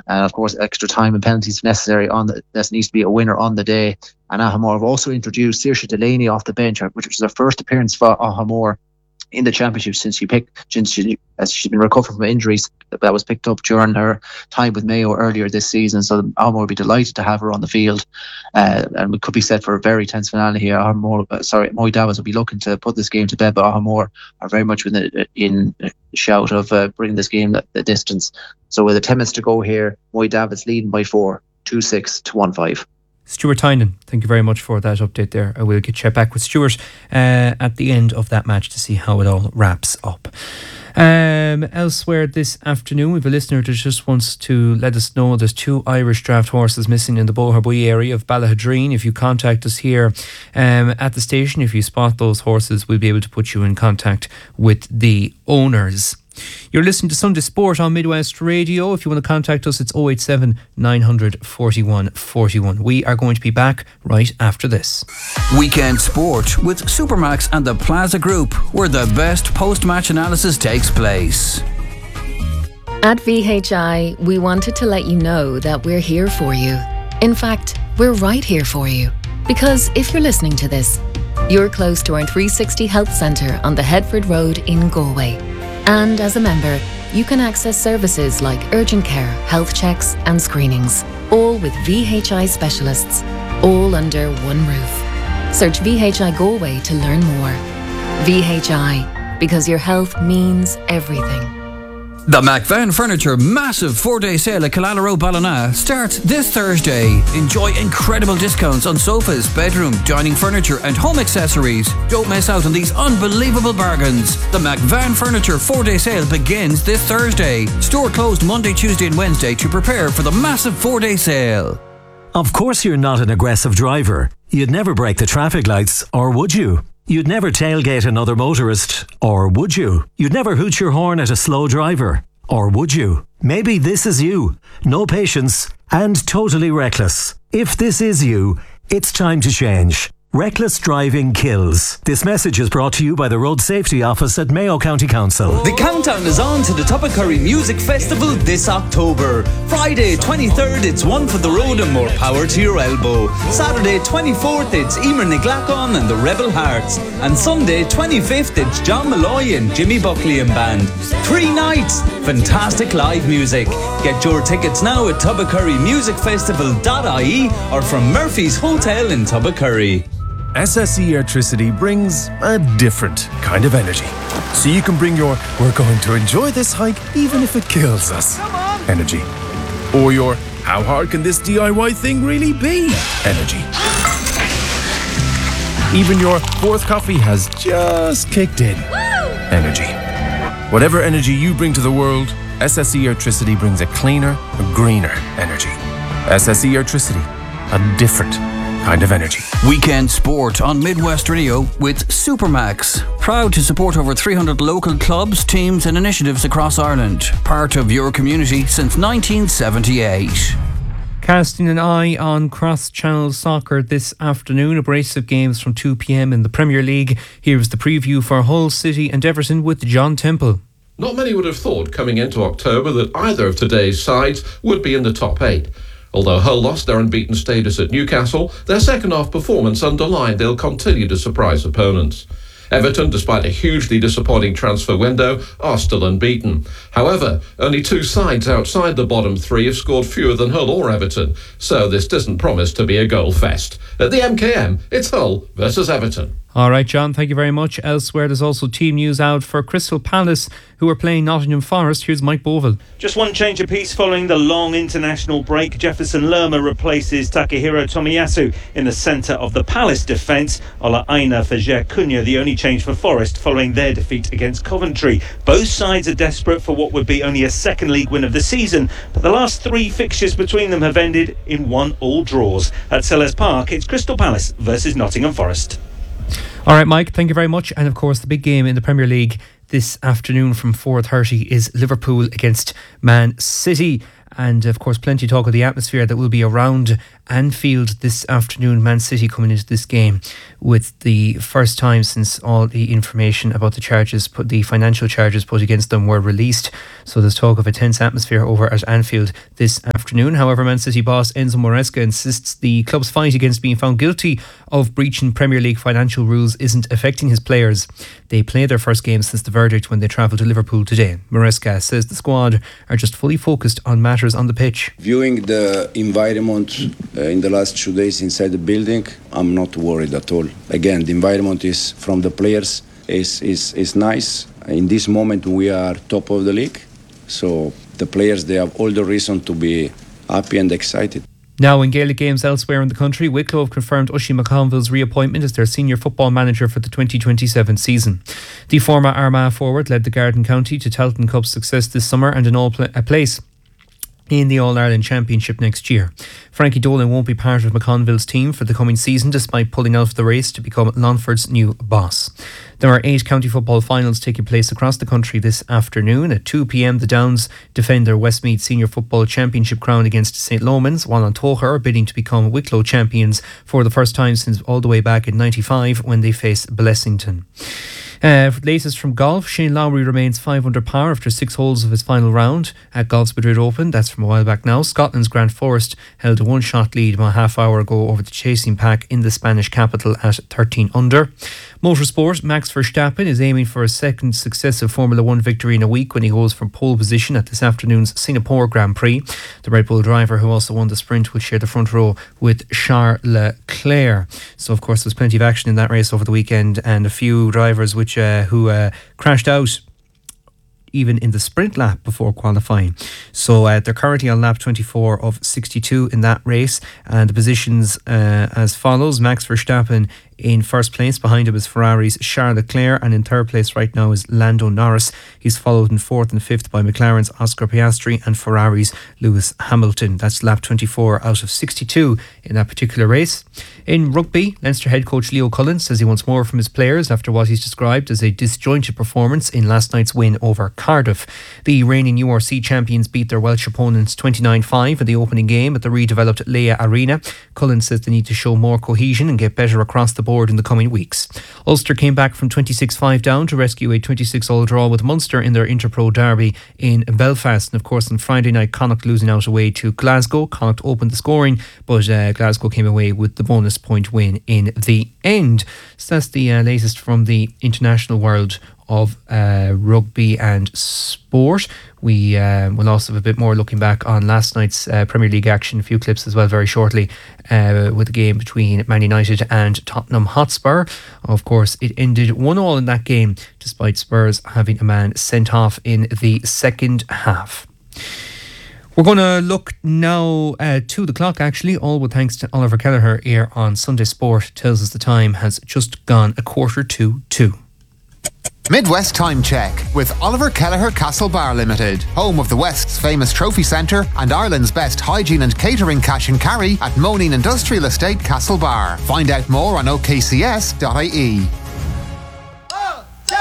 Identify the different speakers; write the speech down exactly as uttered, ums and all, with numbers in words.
Speaker 1: and of course extra time and penalties necessary on the, there needs to be a winner on the day. And Ahamore have also introduced Saoirse Delaney off the bench, which was her first appearance for Ahamore in the championship since she picked since she as she's been recovering from injuries that was picked up during her time with Mayo earlier this season. So Ahamore will be delighted to have her on the field, uh, and we could be set for a very tense finale here. Ahamore, uh, sorry, Moy Davos will be looking to put this game to bed, but Ahamore are very much within the, in the shout of uh, bringing this game the, the distance. So with the ten minutes to go here, Moy Davos leading by four, two six to one five.
Speaker 2: Stuart Tynan, thank you very much for that update there. I will get you back with Stuart uh, at the end of that match to see how it all wraps up. Um, elsewhere this afternoon, we have a listener that just wants to let us know there's two Irish draft horses missing in the Boherbue area of Ballahadreen. If you contact us here um, at the station, if you spot those horses, we'll be able to put you in contact with the owners. You're listening to Sunday Sport on Midwest Radio. If you want to contact us, it's oh eight seven, nine forty-one, forty-one. We are going to be back right after this.
Speaker 3: Weekend Sport with Supermax and the Plaza Group, where the best post-match analysis takes place.
Speaker 4: At V H I, we wanted to let you know that we're here for you. In fact, we're right here for you. Because if you're listening to this, you're close to our three sixty Health Centre on the Headford Road in Galway. And as a member, you can access services like urgent care, health checks and screenings, all with V H I specialists, all under one roof. Search V H I Galway to learn more. V H I, because your health means everything.
Speaker 3: The McVan Furniture massive four-day sale at Killala Ballina starts this Thursday. Enjoy incredible discounts on sofas, bedroom, dining furniture and home accessories. Don't miss out on these unbelievable bargains. The McVan Furniture four-day sale begins this Thursday. Store closed Monday, Tuesday and Wednesday to prepare for the massive four-day sale.
Speaker 5: Of course you're not an aggressive driver. You'd never break the traffic lights, or would you? You'd never tailgate another motorist, or would you? You'd never hoot your horn at a slow driver, or would you? Maybe this is you. No patience and totally reckless. If this is you, it's time to change. Reckless driving kills. This message is brought to you by the Road Safety Office at Mayo County Council.
Speaker 6: The countdown is on to the Tuppacurry Music Festival this October. Friday twenty-third, it's One for the Road and More Power to Your Elbow. Saturday twenty-fourth, it's Emer Niglacon and the Rebel Hearts. And Sunday twenty-fifth, it's John Malloy and Jimmy Buckley and Band. Three nights, fantastic live music. Get your tickets now at tuppacurry music festival dot I E or from Murphy's Hotel in Tuppacurry.
Speaker 7: S S E Airtricity brings a different kind of energy. So you can bring your "we're going to enjoy this hike even if it kills us" energy. Or your "how hard can this D I Y thing really be" energy. Even your fourth coffee has just kicked in energy. Whatever energy you bring to the world, S S E Airtricity brings a cleaner, a greener energy. S S E Airtricity, a different kind of energy.
Speaker 3: Weekend Sport on Midwest Radio with Supermax. Proud to support over three hundred local clubs, teams and initiatives across Ireland. Part of your community since nineteen seventy-eight.
Speaker 2: Casting an eye on cross-channel soccer this afternoon, a brace of games from two p.m. in the Premier League. Here's the preview for Hull City and Everton with John Temple.
Speaker 8: Not many would have thought coming into October that either of today's sides would be in the top eight. Although Hull lost their unbeaten status at Newcastle, their second-half performance underlined they'll continue to surprise opponents. Everton, despite a hugely disappointing transfer window, are still unbeaten. However, only two sides outside the bottom three have scored fewer than Hull or Everton, so this doesn't promise to be a goal fest. At the M K M, it's Hull versus Everton.
Speaker 2: All right, John, thank you very much. Elsewhere, there's also team news out for Crystal Palace, who are playing Nottingham Forest. Here's Mike Bovell.
Speaker 9: Just one change of pace following the long international break. Jefferson Lerma replaces Takahiro Tomiyasu in the centre of the Palace defence. Ola Aina for Jer Cunha, the only change for Forest following their defeat against Coventry. Both sides are desperate for what would be only a second league win of the season, but the last three fixtures between them have ended in one-all draws. At Sellers Park, it's Crystal Palace versus Nottingham Forest.
Speaker 2: All right, Mike, thank you very much. And of course, the big game in the Premier League this afternoon from four thirty is Liverpool against Man City. And of course, plenty of talk of the atmosphere that will be around Anfield this afternoon. Man City coming into this game with the first time since all the information about the charges, put the financial charges put against them were released. So there's talk of a tense atmosphere over at Anfield this afternoon. However, Man City boss Enzo Maresca insists the club's fight against being found guilty of breaching Premier League financial rules isn't affecting his players. They play their first game since the verdict when they travel to Liverpool today. Maresca says the squad are just fully focused on matters on the pitch.
Speaker 10: Viewing the environment uh, in the last two days inside the building, I'm not worried at all. Again, the environment is from the players is is is nice. In this moment, we are top of the league, so the players, they have all the reason to be happy and excited.
Speaker 2: Now in Gaelic games elsewhere in the country, Wicklow have confirmed Oisin McConville's reappointment as their senior football manager for the twenty twenty-seven season. The former Armagh forward led the Garden County to Tailteann Cup success this summer and an all pl- a place in the All-Ireland Championship next year. Frankie Dolan won't be part of McConville's team for the coming season despite pulling out of the race to become Longford's new boss. There are eight county football finals taking place across the country this afternoon. At two p.m, the Downs defend their Westmeath Senior Football Championship crown against Saint Lomans, while Antocha are bidding to become Wicklow champions for the first time since all the way back in ninety-five when they face Blessington. Uh, latest from golf, Shane Lowry remains five under par after six holes of his final round at Golf's Madrid Open. That's from a while back now. Scotland's Grant Forrest held a one-shot lead about a half hour ago over the chasing pack in the Spanish capital at thirteen under. Motorsport, Max Verstappen is aiming for a second successive Formula One victory in a week when he goes from pole position at this afternoon's Singapore Grand Prix. The Red Bull driver who also won the sprint will share the front row with Charles Leclerc. So of course there's plenty of action in that race over the weekend, and a few drivers which uh, who uh, crashed out even in the sprint lap before qualifying. So uh, they're currently on lap twenty-four of sixty-two in that race, and the positions uh, as follows: Max Verstappen in first place, behind him is Ferrari's Charles Leclerc, and in third place right now is Lando Norris. He's followed in fourth and fifth by McLaren's Oscar Piastri and Ferrari's Lewis Hamilton. That's lap twenty-four out of sixty-two in that particular race. In rugby, Leinster head coach Leo Cullen says he wants more from his players after what he's described as a disjointed performance in last night's win over Cardiff. The reigning U R C champions beat their Welsh opponents twenty-nine five in the opening game at the redeveloped Leia Arena. Cullen says they need to show more cohesion and get better across the board in the coming weeks. Ulster came back from twenty-six five down to rescue a twenty-six all draw with Munster in their Interpro derby in Belfast. And of course on Friday night, Connacht losing out away to Glasgow. Connacht opened the scoring, but uh, Glasgow came away with the bonus point win in the end. So that's the uh, latest from the international world of uh, rugby and sport. We uh, will also have a bit more looking back on last night's uh, Premier League action, a few clips as well very shortly, uh, with the game between Man United and Tottenham Hotspur. Of course, it ended one all in that game, despite Spurs having a man sent off in the second half. We're going to look now uh, to the clock, actually, all with thanks to Oliver Kelleher here on Sunday Sport. Tells us the time has just gone a quarter to two.
Speaker 11: Midwest Time Check with Oliver Kelleher Castlebar Limited, home of the West's famous trophy centre and Ireland's best hygiene and catering cash and carry at Moneen Industrial Estate, Castlebar. Find out more on o k c s dot i e.